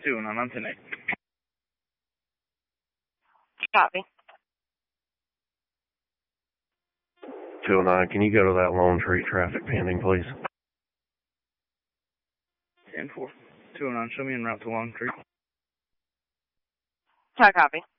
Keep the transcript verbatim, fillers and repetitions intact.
two oh nine on ten eight. Copy. two oh nine, can you go to that Lone Tree traffic pending, please? ten four. two oh nine, show me en route to Long Tree. Copy.